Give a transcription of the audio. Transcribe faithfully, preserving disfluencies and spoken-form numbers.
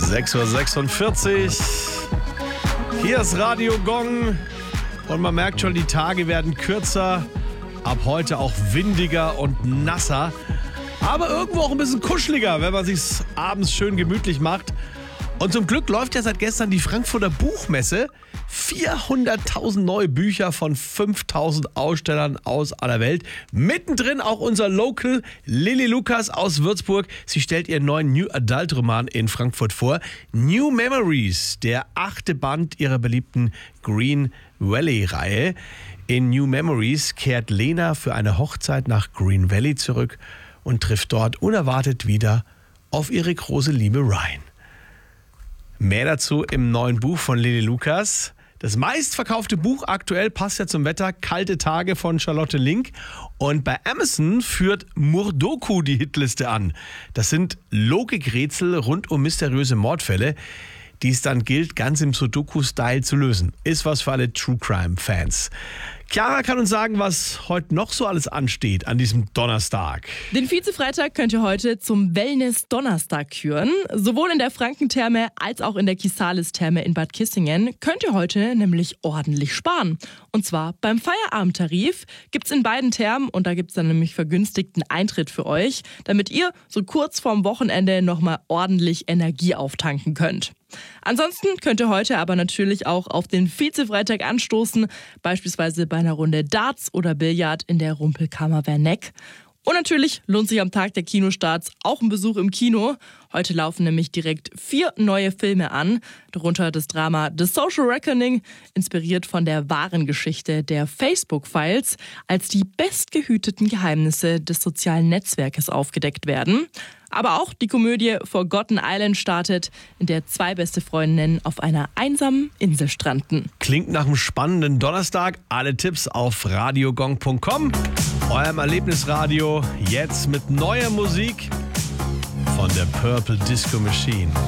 sechs Uhr sechsundvierzig. Hier ist Radio Gong. Und man merkt schon, die Tage werden kürzer. Ab heute auch windiger und nasser. Aber irgendwo auch ein bisschen kuscheliger, wenn man sich's abends schön gemütlich macht. Und zum Glück läuft ja seit gestern die Frankfurter Buchmesse. vierhunderttausend neue Bücher von fünftausend Ausstellern aus aller Welt. Mittendrin auch unser Local Lilly Lucas aus Würzburg. Sie stellt ihren neuen New Adult Roman in Frankfurt vor. New Memories, der achte Band ihrer beliebten Green Valley-Reihe. In New Memories kehrt Lena für eine Hochzeit nach Green Valley zurück und trifft dort unerwartet wieder auf ihre große Liebe Ryan. Mehr dazu im neuen Buch von Lilly Lucas. Das meistverkaufte Buch aktuell, passt ja zum Wetter, Kalte Tage von Charlotte Link. Und bei Amazon führt Murdoku die Hitliste an. Das sind Logikrätsel rund um mysteriöse Mordfälle, die es dann gilt, ganz im Sudoku-Style zu lösen. Ist was für alle True-Crime-Fans. Chiara kann uns sagen, was heute noch so alles ansteht an diesem Donnerstag. Den Vize-Freitag könnt ihr heute zum Wellness-Donnerstag küren. Sowohl in der Frankentherme als auch in der Kisalis-Therme in Bad Kissingen könnt ihr heute nämlich ordentlich sparen. Und zwar beim Feierabendtarif gibt es in beiden Thermen, und da gibt es dann nämlich vergünstigten Eintritt für euch, damit ihr so kurz vorm Wochenende nochmal ordentlich Energie auftanken könnt. Ansonsten könnt ihr heute aber natürlich auch auf den Vize-Freitag anstoßen, beispielsweise bei einer Runde Darts oder Billard in der Rumpelkammer Werneck. Und natürlich lohnt sich am Tag der Kinostarts auch ein Besuch im Kino. Heute laufen nämlich direkt vier neue Filme an, darunter das Drama The Social Reckoning, inspiriert von der wahren Geschichte der Facebook-Files, als die bestgehüteten Geheimnisse des sozialen Netzwerkes aufgedeckt werden. Aber auch die Komödie Forgotten Island startet, in der zwei beste Freundinnen auf einer einsamen Insel stranden. Klingt nach einem spannenden Donnerstag. Alle Tipps auf radiogong punkt com. Eurem Erlebnisradio, jetzt mit neuer Musik von der Purple Disco Machine.